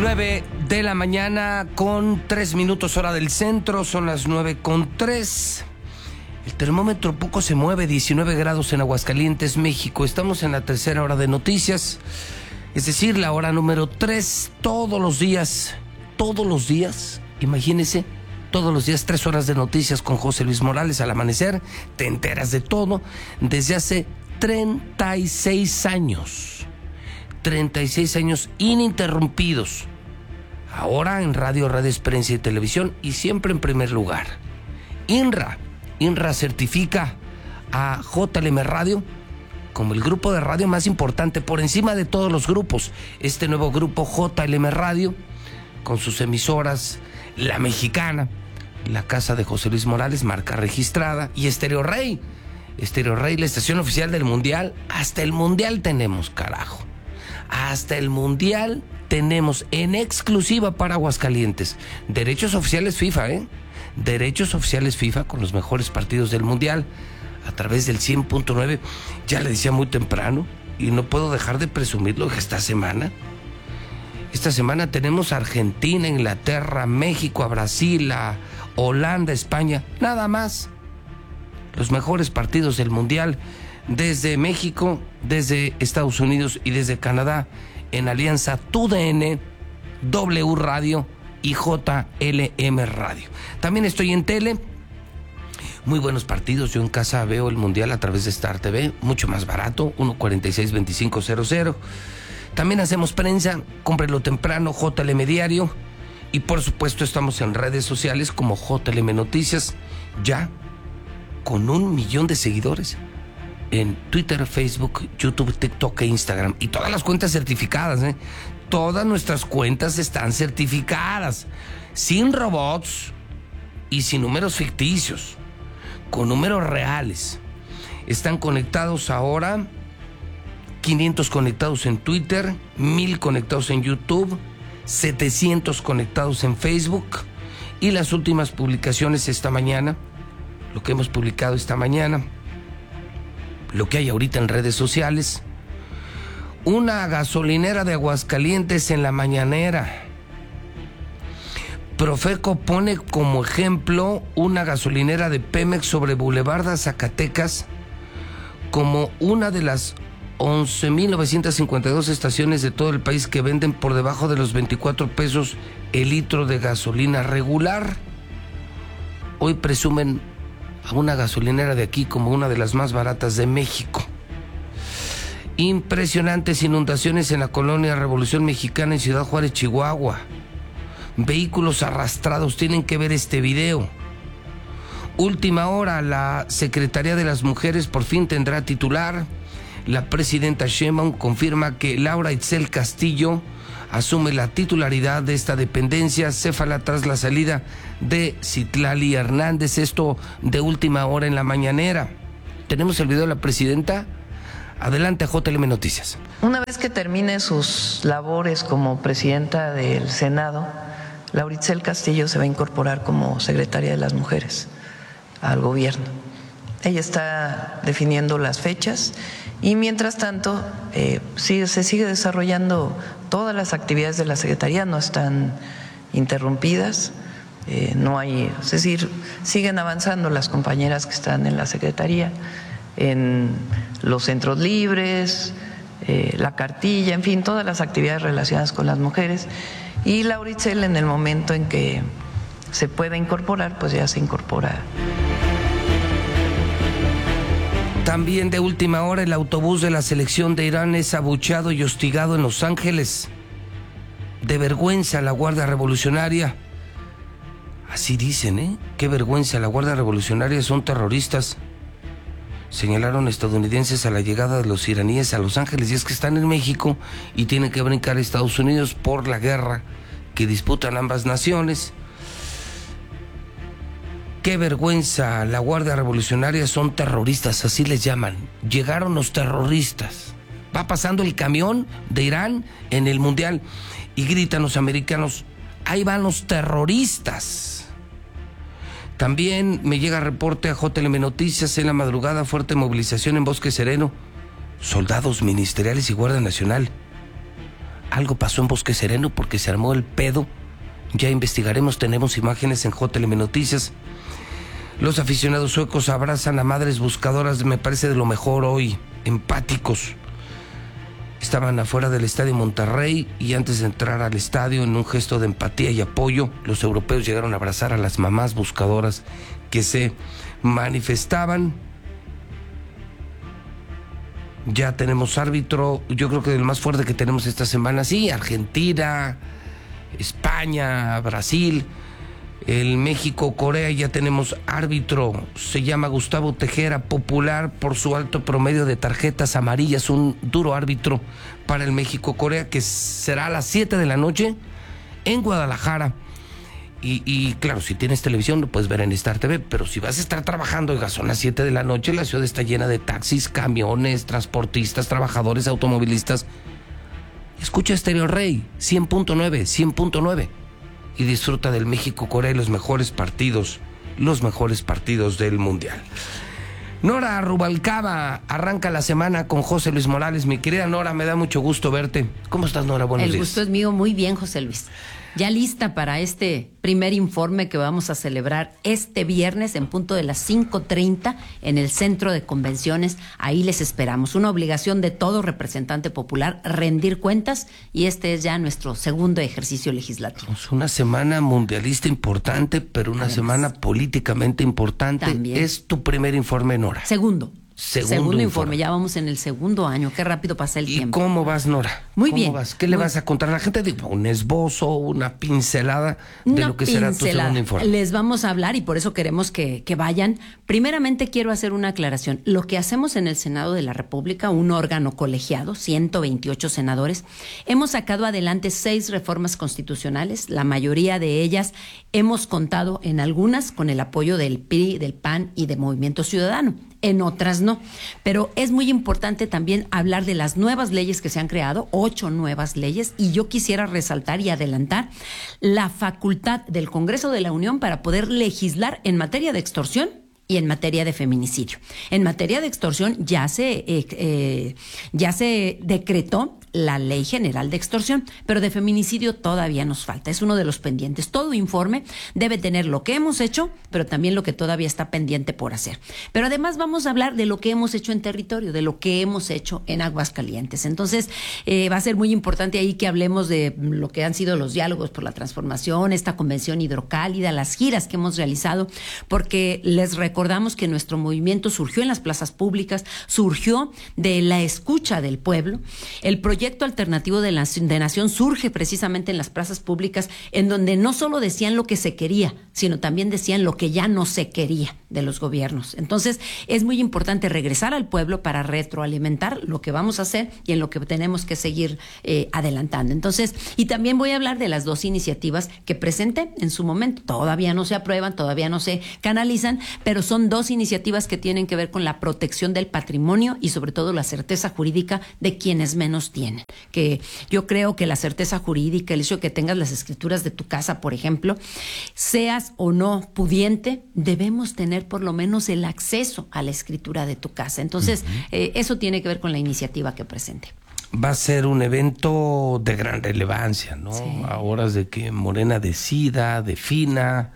9:03 a.m, hora del centro, son las 9:03. El termómetro poco se mueve, 19 grados en Aguascalientes, México. Estamos en la tercera hora de noticias, es decir, la hora número 3, todos los días, imagínense, todos los días 3 horas de noticias con José Luis Morales al amanecer. Te enteras de todo desde hace 36 años. 36 años ininterrumpidos. Ahora en radio, redes, prensa y televisión, y siempre en primer lugar. INRA certifica a JLM Radio como el grupo de radio más importante por encima de todos los grupos. Este nuevo grupo JLM Radio, con sus emisoras, La Mexicana, la casa de José Luis Morales, marca registrada, y Estéreo Rey, la estación oficial del Mundial. Hasta el Mundial tenemos, carajo. Hasta el Mundial tenemos en exclusiva para Aguascalientes. Derechos oficiales FIFA, Derechos oficiales FIFA con los mejores partidos del Mundial a través del 100.9. Ya le decía muy temprano y no puedo dejar de presumirlo. Esta semana tenemos a Argentina, Inglaterra, México, a Brasil, a Holanda, España, nada más. Los mejores partidos del Mundial desde México, desde Estados Unidos y desde Canadá, en alianza TUDN, W Radio y JLM Radio. También estoy en tele. Muy buenos partidos. Yo en casa veo el Mundial a través de Star TV, mucho más barato, 146-2500. También hacemos prensa, cómprelo temprano, JLM Diario. Y por supuesto estamos en redes sociales como JLM Noticias, ya con 1 millón de seguidores en Twitter, Facebook, YouTube, TikTok e Instagram. Y todas las cuentas certificadas, Todas nuestras cuentas están certificadas, sin robots y sin números ficticios, con números reales. Están conectados ahora 500 conectados en Twitter, 1000 conectados en YouTube, 700 conectados en Facebook. Y las últimas publicaciones esta mañana, lo que hemos publicado esta mañana, lo que hay ahorita en redes sociales. Una gasolinera de Aguascalientes en la mañanera. Profeco pone como ejemplo una gasolinera de Pemex sobre Boulevard Zacatecas como una de las 11,952 estaciones de todo el país que venden por debajo de los 24 pesos el litro de gasolina regular. Hoy presumen a una gasolinera de aquí como una de las más baratas de México. Impresionantes inundaciones en la colonia Revolución Mexicana en Ciudad Juárez, Chihuahua. Vehículos arrastrados, tienen que ver este video. Última hora, la Secretaría de las Mujeres por fin tendrá titular. La presidenta Sheinbaum confirma que Laura Itzel Castillo asume la titularidad de esta dependencia, céfala tras la salida de Citlali Hernández. Esto de última hora en la mañanera. ¿Tenemos el video de la presidenta? Adelante a JLM Noticias. Una vez que termine sus labores como presidenta del Senado, Laura Itzel Castillo se va a incorporar como secretaria de las Mujeres al gobierno. Ella está definiendo las fechas y mientras tanto se sigue desarrollando todas las actividades de la Secretaría, no están interrumpidas, no hay, es decir, siguen avanzando las compañeras que están en la Secretaría, en los centros libres, la cartilla, en fin, todas las actividades relacionadas con las mujeres. Y Laura Itzel, en el momento en que se pueda incorporar, pues ya se incorpora. También de última hora, el autobús de la selección de Irán es abucheado y hostigado en Los Ángeles. De vergüenza la Guardia Revolucionaria. Así dicen, Qué vergüenza, la Guardia Revolucionaria son terroristas. Señalaron estadounidenses a la llegada de los iraníes a Los Ángeles, y es que están en México y tienen que brincar a Estados Unidos por la guerra que disputan ambas naciones. Qué vergüenza, la Guardia Revolucionaria son terroristas, así les llaman. Llegaron los terroristas. Va pasando el camión de Irán en el Mundial y gritan los americanos, ahí van los terroristas. También me llega reporte a JLM Noticias: en la madrugada, fuerte movilización en Bosque Sereno. Soldados ministeriales y Guardia Nacional algo pasó en Bosque Sereno porque se armó el pedo. Ya investigaremos, tenemos imágenes en JLM Noticias. Los aficionados suecos abrazan a madres buscadoras, me parece de lo mejor hoy, empáticos. Estaban afuera del Estadio Monterrey y antes de entrar al estadio, en un gesto de empatía y apoyo, los europeos llegaron a abrazar a las mamás buscadoras que se manifestaban. Ya tenemos árbitro, yo creo que el más fuerte que tenemos esta semana, sí, Argentina, España, Brasil, el México-Corea, ya tenemos árbitro, se llama Gustavo Tejera, popular por su alto promedio de tarjetas amarillas, un duro árbitro para el México-Corea, que será a las 7 de la noche en Guadalajara. Y claro, si tienes televisión lo puedes ver en Star TV, pero si vas a estar trabajando, oiga, son las 7 de la noche, la ciudad está llena de taxis, camiones, transportistas, trabajadores, automovilistas. Escucha Stereo Rey, 100.9, y disfruta del México-Corea y los mejores partidos del Mundial. Nora Rubalcaba arranca la semana con José Luis Morales. Mi querida Nora, me da mucho gusto verte. ¿Cómo estás, Nora? Buenos días. El gusto es mío. Muy bien, José Luis. Ya lista para este primer informe que vamos a celebrar este viernes en punto de las 5:30 en el Centro de Convenciones. Ahí les esperamos. Una obligación de todo representante popular, rendir cuentas, y este es ya nuestro segundo ejercicio legislativo. Es una semana mundialista importante, pero una semana políticamente importante. También. Es tu primer informe, Nora. Segundo informe. Ya vamos en el segundo año. Qué rápido pasa el tiempo. ¿Y cómo vas, Nora? Muy ¿Cómo bien. vas? ¿Qué le vas a contar a la gente? Digo, un esbozo, una pincelada de lo que será tu segundo informe. Les vamos a hablar y por eso queremos que vayan. Primeramente quiero hacer una aclaración. Lo que hacemos en el Senado de la República, un órgano colegiado, 128 senadores, hemos sacado adelante 6 reformas constitucionales. La mayoría de ellas hemos contado en algunas con el apoyo del PRI, del PAN y de Movimiento Ciudadano. En otras no. Pero es muy importante también hablar de las nuevas leyes que se han creado, 8 nuevas leyes, y yo quisiera resaltar y adelantar la facultad del Congreso de la Unión para poder legislar en materia de extorsión y en materia de feminicidio. En materia de extorsión ya se decretó la Ley General de Extorsión, pero de feminicidio todavía nos falta. Es uno de los pendientes. Todo informe debe tener lo que hemos hecho, pero también lo que todavía está pendiente por hacer. Pero además vamos a hablar de lo que hemos hecho en territorio, de lo que hemos hecho en Aguascalientes. Entonces, va a ser muy importante ahí que hablemos de lo que han sido los diálogos por la transformación, esta convención hidrocálida, las giras que hemos realizado, porque les recordamos que nuestro movimiento surgió en las plazas públicas, surgió de la escucha del pueblo. El proyecto alternativo de Nación surge precisamente en las plazas públicas, en donde no solo decían lo que se quería, sino también decían lo que ya no se quería de los gobiernos. Entonces, es muy importante regresar al pueblo para retroalimentar lo que vamos a hacer y en lo que tenemos que seguir adelantando. Entonces, y también voy a hablar de las 2 iniciativas que presenté en su momento. Todavía no se aprueban, todavía no se canalizan, pero son 2 iniciativas que tienen que ver con la protección del patrimonio y sobre todo la certeza jurídica de quienes menos tienen. Que yo creo que la certeza jurídica, el hecho de que tengas las escrituras de tu casa, por ejemplo, seas o no pudiente, debemos tener por lo menos el acceso a la escritura de tu casa. Entonces, eso tiene que ver con la iniciativa que presenté. Va a ser un evento de gran relevancia, ¿no? Sí. A horas de que Morena decida, defina,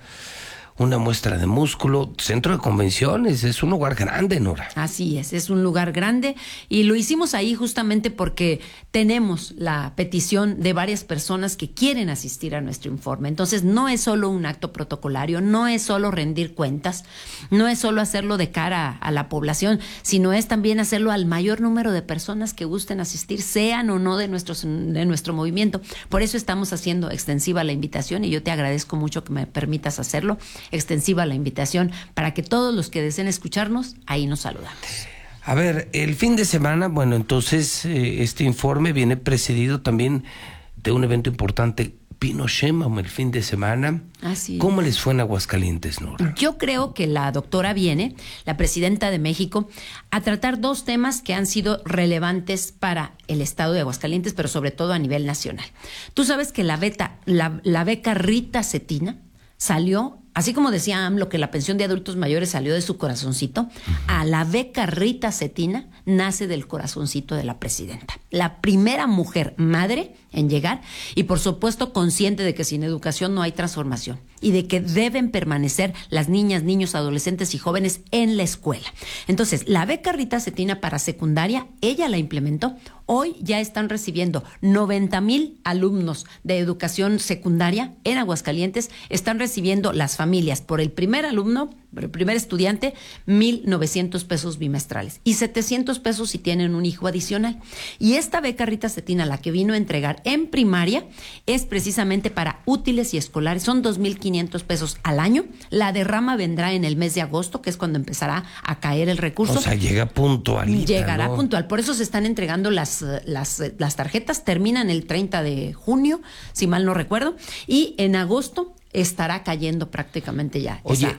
una muestra de músculo. Centro de Convenciones es un lugar grande, Nora. Así es un lugar grande y lo hicimos ahí justamente porque tenemos la petición de varias personas que quieren asistir a nuestro informe. Entonces no es solo un acto protocolario, no es solo rendir cuentas, no es solo hacerlo de cara a la población, sino es también hacerlo al mayor número de personas que gusten asistir, sean o no de nuestro movimiento. Por eso estamos haciendo extensiva la invitación y yo te agradezco mucho que me permitas hacerlo. Extensiva la invitación para que todos los que deseen escucharnos, ahí nos saludamos. A ver, el fin de semana, bueno, entonces este informe viene precedido también de un evento importante. Vino Sheinbaum el fin de semana. Así ¿Cómo les fue en Aguascalientes, Nora? Yo creo que la doctora viene, la presidenta de México, a tratar 2 temas que han sido relevantes para el estado de Aguascalientes, pero sobre todo a nivel nacional. Tú sabes que la beca Rita Cetina salió, así como decía AMLO que la pensión de adultos mayores salió de su corazoncito, a la beca Rita Cetina nace del corazoncito de la presidenta. La primera mujer madre en llegar y por supuesto consciente de que sin educación no hay transformación y de que deben permanecer las niñas, niños, adolescentes y jóvenes en la escuela. Entonces, la beca Rita Cetina para secundaria, ella la implementó. Hoy ya están recibiendo 90,000 alumnos de educación secundaria en Aguascalientes. Están recibiendo las familias por el primer alumno, por el primer estudiante, 1,900 pesos bimestrales y 700 pesos si tienen un hijo adicional. Y esta beca Rita Cetina, la que vino a entregar en primaria, es precisamente para útiles y escolares. Son 2,500 pesos al año. La derrama vendrá en el mes de agosto, que es cuando empezará a caer el recurso. O sea, llega puntualita, llegará ¿no? puntual. Por eso se están entregando las tarjetas. Terminan el 30 de junio, si mal no recuerdo. Y en agosto estará cayendo prácticamente ya. Oye,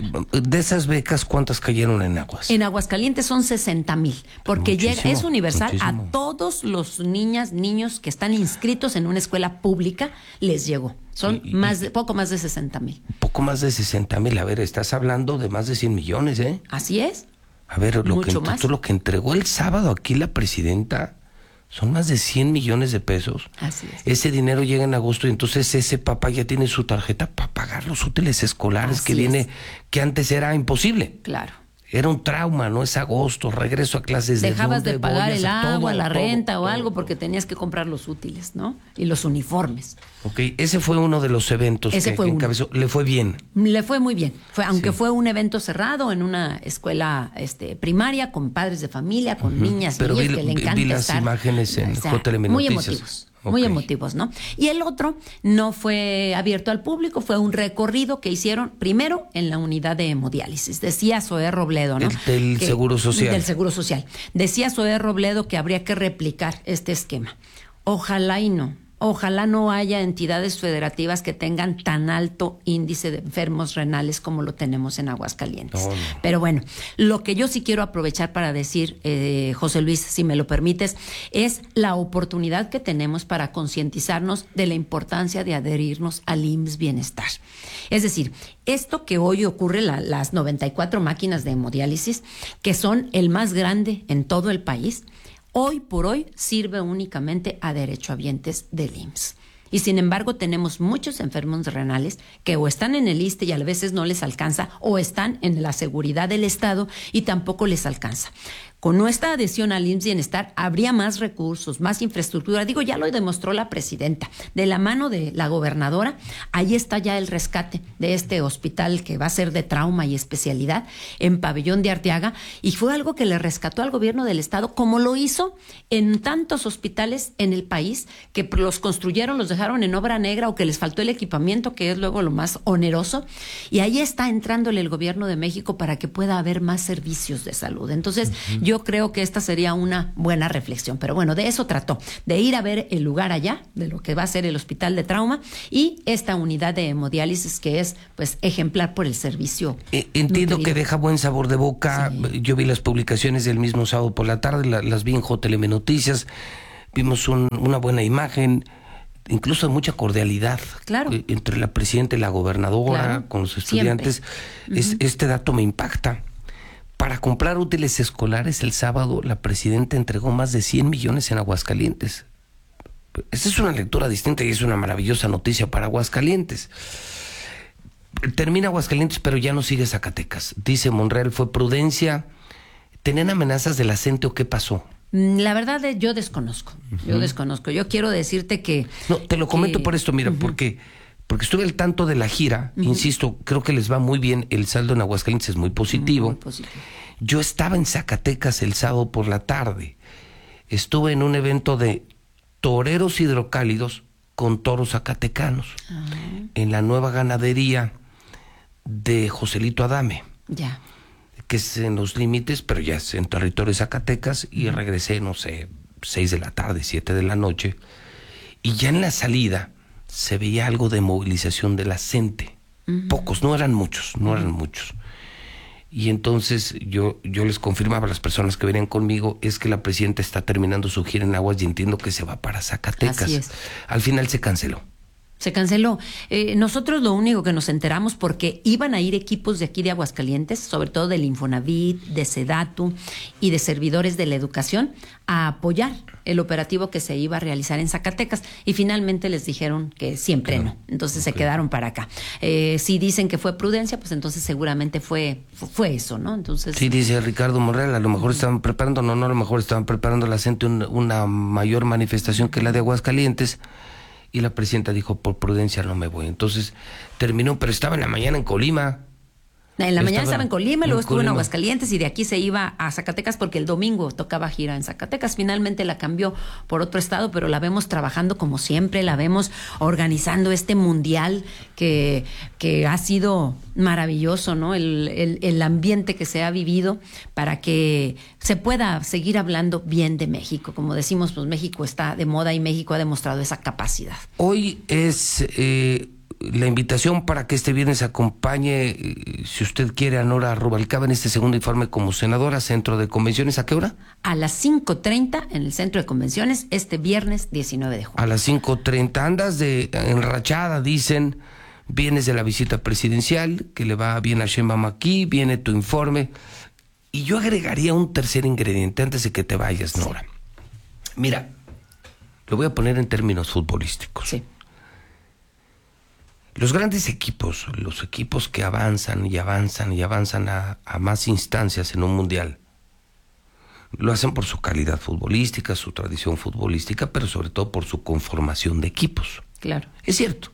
de esas becas, ¿cuántas cayeron en Aguas? En Aguascalientes son 60,000, porque Muchísimo, es universal. muchísimo. A todos los niños que están inscritos en una escuela pública les llegó. Son poco más de 60,000. Poco más de 60,000. A ver, estás hablando de más de 100 millones, ¿eh? Así es. A ver, Mucho más. lo que entregó el sábado aquí la presidenta son más de 100 millones de pesos. Así es. Ese dinero llega en agosto y entonces ese papá ya tiene su tarjeta para pagar los útiles escolares que antes era imposible. Claro. Era un trauma, ¿no? Es agosto, regreso a clases de Dejabas de pagar el agua, la renta o todo. algo porque tenías que comprar los útiles, ¿no? Y los uniformes. Ok, ese fue uno de los eventos que encabezó. Le fue bien. Le fue muy bien. Aunque fue un evento cerrado en una escuela primaria con padres de familia, con niñas y niños que le encanta vi las estar. imágenes en JLM muy Noticias. emotivos. Muy emotivos, ¿no? Y el otro no fue abierto al público, fue un recorrido que hicieron primero en la unidad de hemodiálisis. Decía Zoé Robledo, ¿no? Del Seguro Social. Del Seguro Social. Decía Zoé Robledo que habría que replicar este esquema. Ojalá y no. Ojalá no haya entidades federativas que tengan tan alto índice de enfermos renales como lo tenemos en Aguascalientes. No. Pero bueno, lo que yo sí quiero aprovechar para decir, José Luis, si me lo permites, es la oportunidad que tenemos para concientizarnos de la importancia de adherirnos al IMSS Bienestar. Es decir, esto que hoy ocurre, las 94 máquinas de hemodiálisis, que son el más grande en todo el país, hoy por hoy sirve únicamente a derechohabientes del IMSS. Y sin embargo tenemos muchos enfermos renales que o están en el ISSSTE y a veces no les alcanza, o están en la seguridad del Estado y tampoco les alcanza. Con nuestra adhesión al IMSS Bienestar habría más recursos, más infraestructura. Digo, ya lo demostró la presidenta. De la mano de la gobernadora, ahí está ya el rescate de este hospital que va a ser de trauma y especialidad en Pabellón de Arteaga. Y fue algo que le rescató al gobierno del Estado, como lo hizo en tantos hospitales en el país, que los construyeron, los dejaron en obra negra o que les faltó el equipamiento, que es luego lo más oneroso. Y ahí está entrándole el gobierno de México para que pueda haber más servicios de salud. Entonces, yo creo que esta sería una buena reflexión. Pero bueno, de eso trató, de ir a ver el lugar allá, de lo que va a ser el hospital de trauma y esta unidad de hemodiálisis que es pues ejemplar por el servicio. Entiendo que deja buen sabor de boca. Sí. Yo vi las publicaciones del mismo sábado por la tarde, las vi en JLM Noticias. Vimos una buena imagen, incluso mucha cordialidad, claro, entre la presidenta y la gobernadora, claro, con los estudiantes. Este dato me impacta. Para comprar útiles escolares el sábado la presidenta entregó más de 100 millones en Aguascalientes. Esa es una lectura distinta y es una maravillosa noticia para Aguascalientes. Termina Aguascalientes, pero ya no sigue Zacatecas. Dice Monreal, fue prudencia. ¿Tenían amenazas de la CENTE o qué pasó? La verdad, yo desconozco. Yo desconozco. Yo quiero decirte que... No, te lo comento por esto, mira, porque estuve al tanto de la gira, insisto, creo que les va muy bien, el saldo en Aguascalientes es muy positivo. Muy positivo. Yo estaba en Zacatecas el sábado por la tarde, estuve en un evento de toreros hidrocálidos con toros zacatecanos, en la nueva ganadería de Joselito Adame, ya, que es en los límites, pero ya es en territorio de Zacatecas, y regresé, no sé, 6 de la tarde, 7 de la noche, y ya en la salida se veía algo de movilización de la CENTE. Pocos, no eran muchos. Y entonces yo les confirmaba a las personas que venían conmigo, es que la presidenta está terminando su gira en Aguas y entiendo que se va para Zacatecas. Así es. Al final se canceló. Se canceló. Nosotros lo único que nos enteramos, porque iban a ir equipos de aquí de Aguascalientes, sobre todo del Infonavit, de Sedatu y de servidores de la educación, a apoyar el operativo que se iba a realizar en Zacatecas, y finalmente les dijeron que siempre no. Entonces se quedaron para acá. Si dicen que fue prudencia, pues entonces seguramente fue eso, ¿no? Entonces sí, dice Ricardo Monreal, a lo mejor estaban preparando, a lo mejor estaban preparando la gente una mayor manifestación que la de Aguascalientes. Y la presidenta dijo, por prudencia no me voy. Entonces terminó, pero estaba en la mañana en Colima. En la mañana estaba en Colima, luego estuvo en Aguascalientes y de aquí se iba a Zacatecas porque el domingo tocaba gira en Zacatecas. Finalmente la cambió por otro estado, pero la vemos trabajando como siempre, la vemos organizando este mundial que ha sido maravilloso, ¿no? El ambiente que se ha vivido para que se pueda seguir hablando bien de México. Como decimos, pues México está de moda y México ha demostrado esa capacidad. Hoy es la invitación para que este viernes acompañe, si usted quiere, a Nora Rubalcaba en este segundo informe como senadora, Centro de Convenciones. ¿A qué hora? A las 5:30 en el Centro de Convenciones, este viernes 19 de junio. A las 5:30. Andas de enrachada, dicen. Vienes de la visita presidencial, que le va bien a Sheinbaum aquí, viene tu informe. Y yo agregaría un tercer ingrediente antes de que te vayas, Nora. Sí. Mira, lo voy a poner en términos futbolísticos. Sí. Los grandes equipos, los equipos que avanzan y avanzan y avanzan a más instancias en un mundial, lo hacen por su calidad futbolística, su tradición futbolística, pero sobre todo por su conformación de equipos. Claro. Es cierto.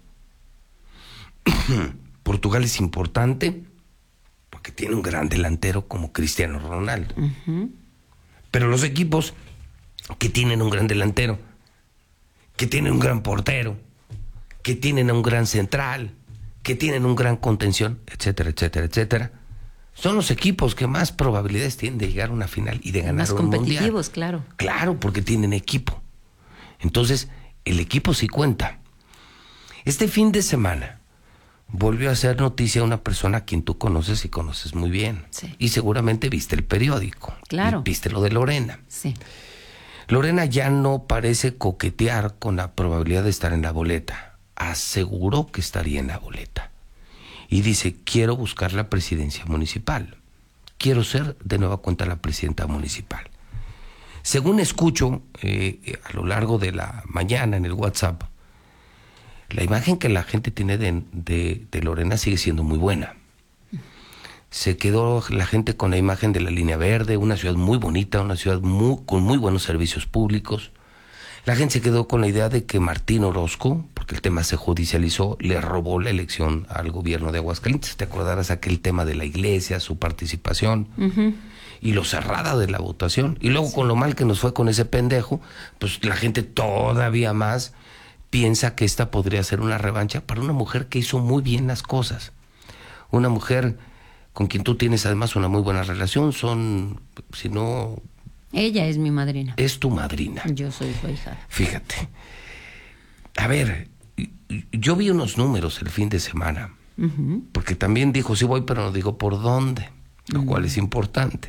Portugal es importante porque tiene un gran delantero como Cristiano Ronaldo. Uh-huh. Pero los equipos que tienen un gran delantero, que tienen un gran portero, que tienen a un gran central, que tienen un gran contención, etcétera, etcétera, etcétera, son los equipos que más probabilidades tienen de llegar a una final y de ganar un mundial. Más competitivos, claro. Claro, porque tienen equipo. Entonces, el equipo sí cuenta. Este fin de semana volvió a ser noticia una persona a quien tú conoces y conoces muy bien. Sí. Y seguramente viste el periódico. Claro. Viste lo de Lorena. Sí. Lorena ya no parece coquetear con la probabilidad de estar en la boleta. Aseguró que estaría en la boleta. Y dice, quiero buscar la presidencia municipal. Quiero ser de nueva cuenta la presidenta municipal. Según escucho a lo largo de la mañana en el WhatsApp, la imagen que la gente tiene de Lorena sigue siendo muy buena. Se quedó la gente con la imagen de la Línea Verde, una ciudad muy bonita, una ciudad con muy buenos servicios públicos. La gente se quedó con la idea de que Martín Orozco, porque el tema se judicializó, le robó la elección al gobierno de Aguascalientes. Te acordarás aquel tema de la iglesia, su participación, uh-huh, y lo cerrada de la votación. Y luego, sí, con lo mal que nos fue con ese pendejo, pues la gente todavía más piensa que esta podría ser una revancha para una mujer que hizo muy bien las cosas. Una mujer con quien tú tienes además una muy buena relación. Si no... Ella es mi madrina. Es tu madrina. Yo soy su hija. Fíjate. A ver, yo vi unos números el fin de semana. Uh-huh. Porque también dijo, sí voy, pero no digo por dónde. Lo cual es importante.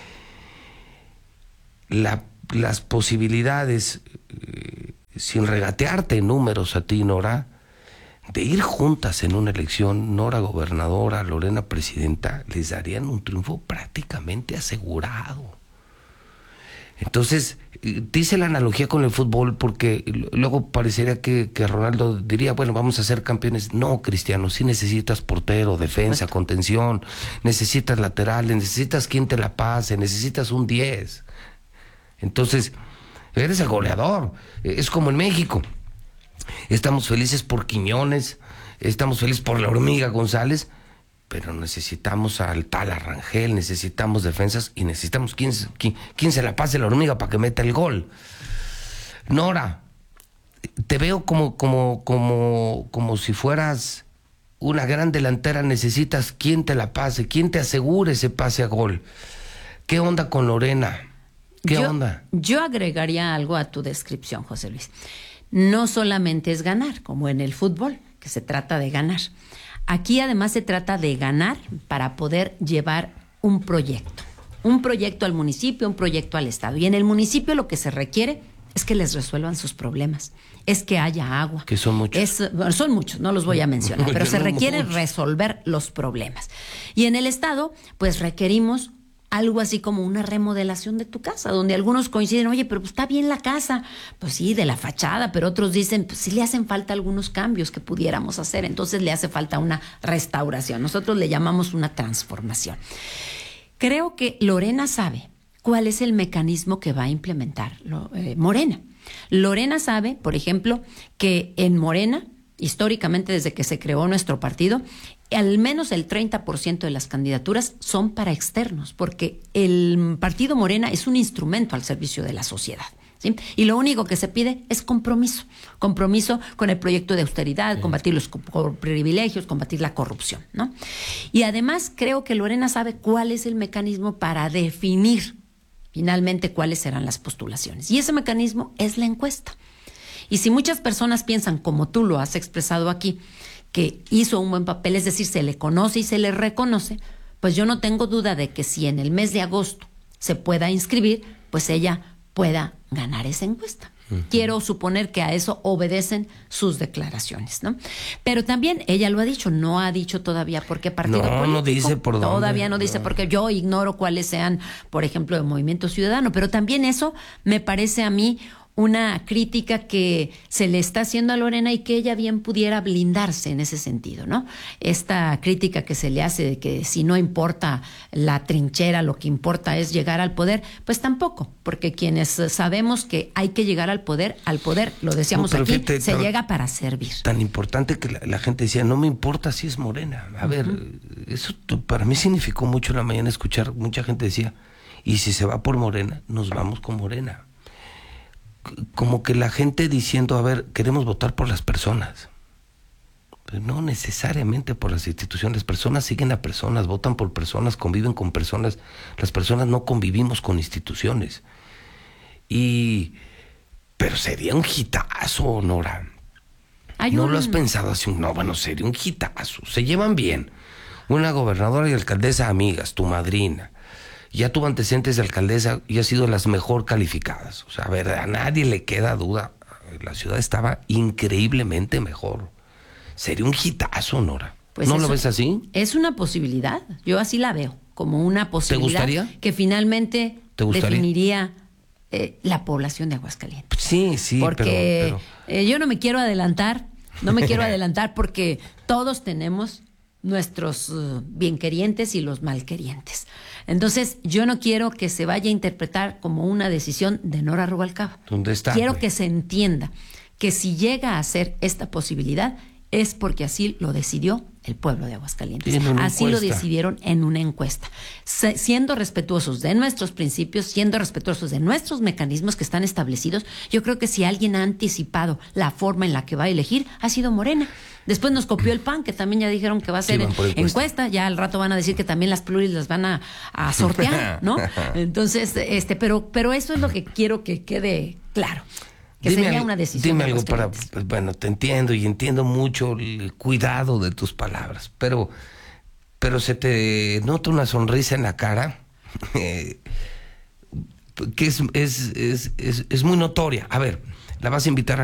Las posibilidades, sin regatearte en números a ti, Nora, de ir juntas en una elección, Nora gobernadora, Lorena presidenta, les darían un triunfo prácticamente asegurado. Entonces, dice la analogía con el fútbol, porque luego parecería que Ronaldo diría, bueno, vamos a ser campeones. No, Cristiano, sí necesitas portero, defensa, contención, necesitas laterales, necesitas quien te la pase, necesitas un 10. Entonces, eres el goleador. Es como en México. Estamos felices por Quiñones, estamos felices por la Hormiga González, pero necesitamos al tal Arrangel, necesitamos defensas y necesitamos quien se la pase la Hormiga para que meta el gol. Nora, te veo como si fueras una gran delantera. Necesitas quien te la pase, quien te asegure ese pase a gol. ¿Qué onda con Lorena? ¿Qué onda? Yo agregaría algo a tu descripción, José Luis. No solamente es ganar, como en el fútbol, que se trata de ganar. Aquí además se trata de ganar para poder llevar un proyecto al municipio, un proyecto al estado. Y en el municipio lo que se requiere es que les resuelvan sus problemas es que haya agua. Que son muchos. Son muchos, no los voy a mencionar, pero se requiere muchos. resolver los problemas. Y en el Estado, pues requerimos algo así como una remodelación de tu casa, donde algunos coinciden, oye, pero pues está bien la casa, pues sí, de la fachada, pero otros dicen, pues sí le hacen falta algunos cambios que pudiéramos hacer, entonces le hace falta una restauración. Nosotros le llamamos una transformación. Creo que Lorena sabe cuál es el mecanismo que va a implementar Morena. Lorena sabe, por ejemplo, que en Morena, históricamente desde que se creó nuestro partido, al menos el 30% de las candidaturas son para externos, porque el partido Morena es un instrumento al servicio de la sociedad, ¿sí? Y lo único que se pide es compromiso con el proyecto de austeridad, combatir los privilegios, combatir la corrupción, ¿no? Y además creo que Lorena sabe cuál es el mecanismo para definir finalmente cuáles serán las postulaciones. Y ese mecanismo es la encuesta. Y si muchas personas piensan, como tú lo has expresado aquí, que hizo un buen papel, es decir, se le conoce y se le reconoce, pues yo no tengo duda de que si en el mes de agosto se pueda inscribir, pues ella pueda ganar esa encuesta. Quiero suponer que a eso obedecen sus declaraciones, ¿no? Pero también ella lo ha dicho, no ha dicho todavía por qué partido político. No dice por dónde. Todavía no dice porque yo ignoro cuáles sean, por ejemplo, el Movimiento Ciudadano, pero también eso me parece a mí una crítica que se le está haciendo a Lorena y que ella bien pudiera blindarse en ese sentido, ¿no? Esta crítica que se le hace de que si no importa la trinchera, lo que importa es llegar al poder, pues tampoco, porque quienes sabemos que hay que llegar al poder, lo decíamos aquí, fíjate, se llega para servir. Tan importante que la gente decía, no me importa si es Morena. A ver, eso para mí significó mucho en la mañana escuchar, mucha gente decía, y si se va por Morena, nos vamos con Morena. Como que la gente diciendo, a ver, queremos votar por las personas. Pero no necesariamente por las instituciones. Las personas siguen a personas, votan por personas, conviven con personas. Las personas no convivimos con instituciones. Pero sería un hitazo, Nora. ¿No lo has pensado así? No, bueno, sería un hitazo. Se llevan bien. Una gobernadora y alcaldesa amigas, tu madrina. Ya tuvo antecedentes de alcaldesa y ha sido de las mejor calificadas. O sea, a ver, a nadie le queda duda. La ciudad estaba increíblemente mejor. Sería un hitazo, Nora. Pues ¿no lo ves así? Es una posibilidad. Yo así la veo, como una posibilidad. ¿Te gustaría? Que finalmente definiría la población de Aguascalientes. Sí, porque yo no me quiero adelantar, porque todos tenemos nuestros bienquerientes y los malquerientes. Entonces, yo no quiero que se vaya a interpretar como una decisión de Nora Rubalcaba. ¿Dónde está? Quiero que se entienda que si llega a ser esta posibilidad es porque así lo decidió el pueblo de Aguascalientes. Así lo decidieron en una encuesta. Siendo respetuosos de nuestros principios, siendo respetuosos de nuestros mecanismos que están establecidos, yo creo que si alguien ha anticipado la forma en la que va a elegir, ha sido Morena. Después nos copió el PAN, que también ya dijeron que va a ser encuesta. Ya al rato van a decir que también las pluris las van a sortear, ¿no? Entonces, pero eso es lo que quiero que quede claro. Que sería una decisión. Dime algo para... Pues, bueno, te entiendo y entiendo mucho el cuidado de tus palabras, pero se te nota una sonrisa en la cara que es muy notoria. A ver, la vas a invitar a